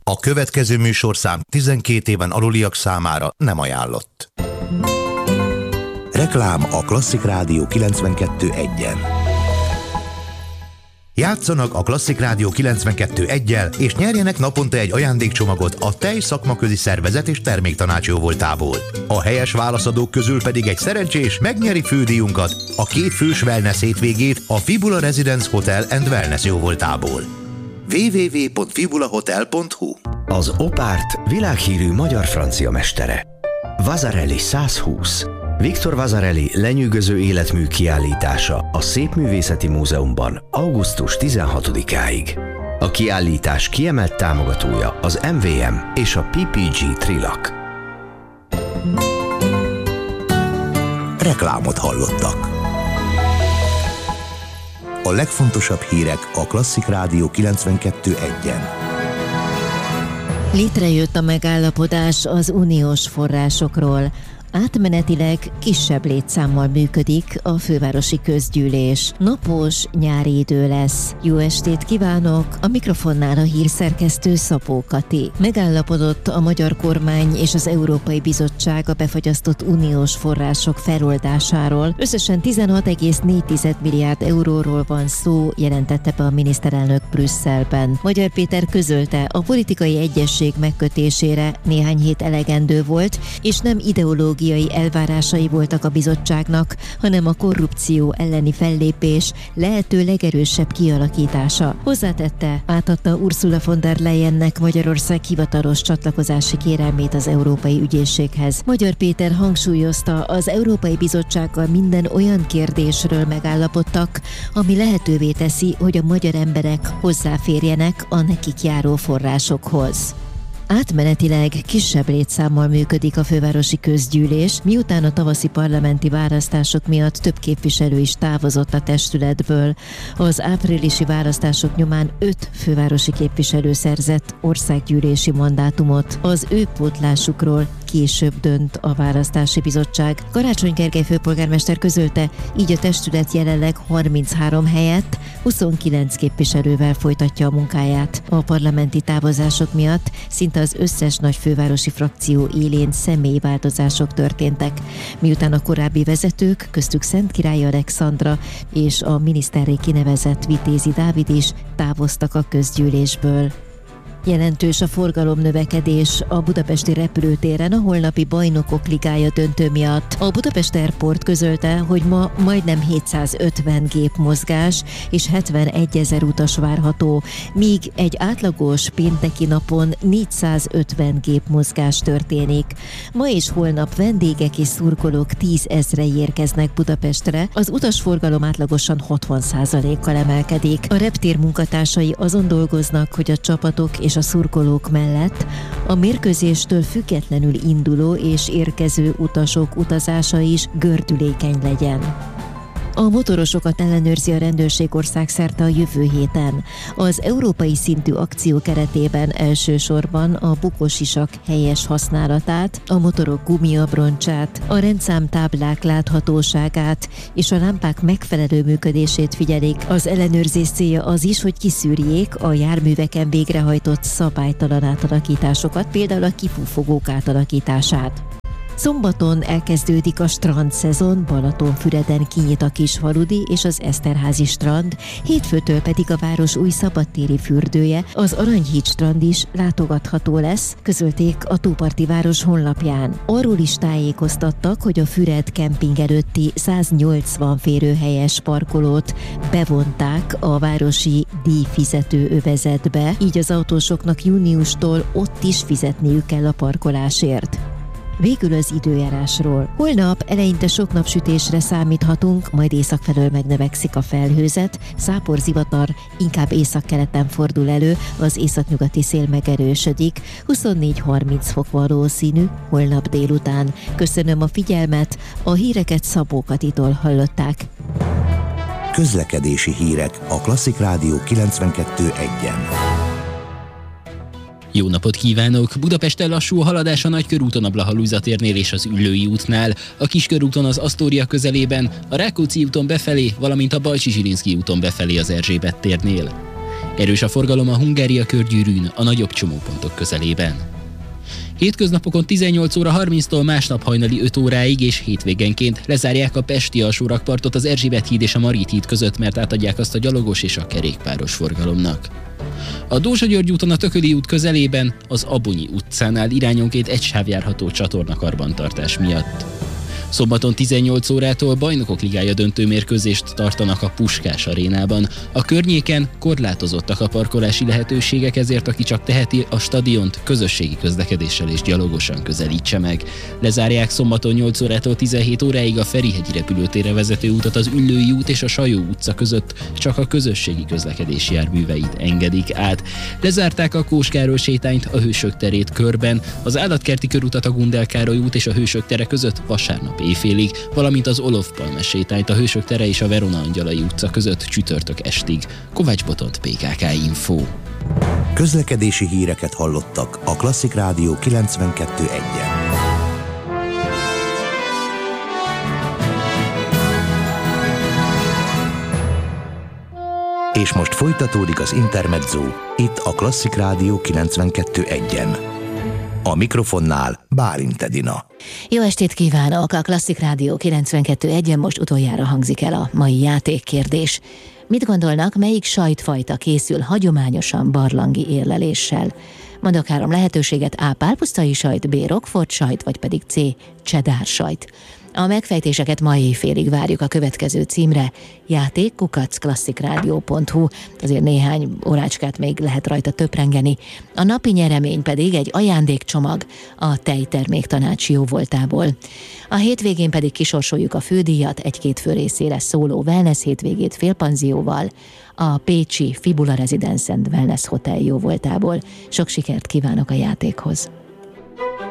A következő műsorszám 12 éven aluliak számára nem ajánlott. Reklám a Klasszik Rádió 92.1-en. Játszanak a Klasszik Rádió 92.1-jel, és nyerjenek naponta egy ajándékcsomagot a Tej szakmaközi szervezet és terméktanács jóvoltából. A helyes válaszadók közül pedig egy szerencsés megnyeri fődíjunkat, a 2 fős wellness hétvégét a Fibula Residence Hotel and Wellness jóvoltából. www.fibulahotel.hu. Az Opárt világhírű magyar-francia mestere. Vasarely 120. Viktor Vasarely lenyűgöző életmű kiállítása a Szépművészeti Múzeumban augusztus 16-áig. A kiállítás kiemelt támogatója az MVM és a PPG Trilak. Reklámot hallottak. A legfontosabb hírek a Klasszik Rádió 92.1-en. Létrejött a megállapodás az uniós forrásokról. Átmenetileg kisebb létszámmal működik a fővárosi közgyűlés. Napos nyári idő lesz. Jó estét kívánok! A mikrofonnál a hírszerkesztő Szabó Kati. Megállapodott a magyar kormány és az Európai Bizottság a befagyasztott uniós források feloldásáról. Összesen 16,4 milliárd euróról van szó, jelentette be a miniszterelnök Brüsszelben. Magyar Péter közölte, a politikai egyezség megkötésére néhány hét elegendő volt, és nem ideológiai elvárásai voltak a bizottságnak, hanem a korrupció elleni fellépés lehető legerősebb kialakítása. Hozzátette, átadta Ursula von der Leyennek Magyarország hivatalos csatlakozási kérelmét az Európai Ügyészséghez. Magyar Péter hangsúlyozta, az Európai Bizottsággal minden olyan kérdésről megállapodtak, ami lehetővé teszi, hogy a magyar emberek hozzáférjenek a nekik járó forrásokhoz. Átmenetileg kisebb létszámmal működik a fővárosi közgyűlés, miután a tavaszi parlamenti választások miatt több képviselő is távozott a testületből. Az áprilisi választások nyomán 5 fővárosi képviselő szerzett országgyűlési mandátumot. Az ő pótlásukról később dönt a választási bizottság. Karácsony Gergely főpolgármester közölte, így a testület jelenleg 33 helyett 29 képviselővel folytatja a munkáját. A parlamenti távozások miatt szinte az összes nagy fővárosi frakció élén személyváltozások történtek, miután a korábbi vezetők, köztük Szentkirály Alexandra és a miniszterré kinevezett Vitézi Dávid is távoztak a közgyűlésből. Jelentős a forgalomnövekedés a budapesti repülőtéren a holnapi Bajnokok Ligája döntő miatt. A Budapest Airport közölte, hogy ma majdnem 750 gépmozgás és 71 000 utas várható, míg egy átlagos pénteki napon 450 gépmozgás történik. Ma és holnap vendégek és szurkolók 10 000 érkeznek Budapestre, az utasforgalom átlagosan 60%-kal emelkedik. A reptér munkatársai azon dolgoznak, hogy a csapatok és a szurkolók mellett a mérkőzéstől függetlenül induló és érkező utasok utazása is gördülékeny legyen. A motorosokat ellenőrzi a rendőrség országszerte a jövő héten. Az európai szintű akció keretében elsősorban a bukósisak helyes használatát, a motorok gumiabroncsát, a rendszámtáblák láthatóságát és a lámpák megfelelő működését figyelik. Az ellenőrzés célja az is, hogy kiszűrjék a járműveken végrehajtott szabálytalan átalakításokat, például a kifúfogók átalakítását. Szombaton elkezdődik a strandszezon, Balatonfüreden kinyit a Kisfaludi és az Eszterházi strand, hétfőtől pedig a város új szabadtéri fürdője, az Aranyhíd strand is látogatható lesz, közölték a Tóparti város honlapján. Arról is tájékoztattak, hogy a Füred kemping előtti 180 férőhelyes parkolót bevonták a városi díjfizető övezetbe, így az autósoknak júniustól ott is fizetniük kell a parkolásért. Végül az időjárásról. Holnap eleinte sok napsütésre számíthatunk, majd északfelől megnövekszik a felhőzet, záporzivatar inkább északkeleten fordul elő, az északnyugati szél megerősödik, 24-30 fok valószínű holnap délután. Köszönöm a figyelmet, a híreket Szabó Katitól hallották. Közlekedési hírek a Klasszik Rádió 92.1-en. Jó napot kívánok! Budapesten lassú a haladás a Nagykörúton a Blaha-Lujza térnél és az Üllői útnál, a Kiskörúton az Asztória közelében, a Rákóczi úton befelé, valamint a Bajcsy-Zsilinszky úton befelé az Erzsébet térnél. Erős a forgalom a Hungária körgyűrűn, a nagyobb csomópontok közelében. Hétköznapokon 18 óra 30-tól másnap hajnali 5 óráig és hétvégenként lezárják a pesti alsórakpartot az Erzsébet híd és a Margit híd között, mert átadják azt a gyalogos és a kerékpáros forgalomnak. A Dózsa-György úton a Tököli út közelében, az Abonyi utcánál irányonként egy sáv járható csatornakarbantartás miatt. Szombaton 18 órától Bajnokok Ligája döntőmérkőzést tartanak a Puskás arénában. A környéken korlátozottak a parkolási lehetőségek, ezért aki csak teheti, a stadiont közösségi közlekedéssel és gyalogosan közelítse meg. Lezárják szombaton 8 órától 17 óráig a Ferihegyi repülőtérre vezető utat az Üllői út és a Sajó utca között, csak a közösségi közlekedési járműveit engedik át. Lezárták a Kós Károly sétányt, a Hősök terét körben, az Állatkerti körutat a Gundel Károly út és a Hősök tere között vasárnap éjfélig, valamint az Olof Palme sétányt a Hősök tere és a Verona Angyalai utca között csütörtök estig. Kovács Botont, PKK Info. Közlekedési híreket hallottak a Klasszik Rádió 92.1-en. És most folytatódik az Intermezzo, itt a Klasszik Rádió 92.1-en. A mikrofonnál Bálint Edina. Jó estét kívánok! A Klasszik Rádió 92.1-en most utoljára hangzik el a mai játékkérdés. Mit gondolnak, melyik sajtfajta készül hagyományosan barlangi érleléssel? Mondok 3 lehetőséget: A. pálpusztai sajt, B. Roquefort sajt, vagy pedig C. cheddar sajt. A megfejtéseket ma éjfélig várjuk a következő címre: játék@klasszikrádió.hu. Azért néhány órácskát még lehet rajta töprengeni. A napi nyeremény pedig egy ajándékcsomag a Tejterméktanács jóvoltából. A hétvégén pedig kisorsoljuk a fődíjat, 1-2 fő részére szóló wellness hétvégét félpanzióval a pécsi Fibula Residence & Wellness Hotel jóvoltából. Sok sikert kívánok a játékhoz!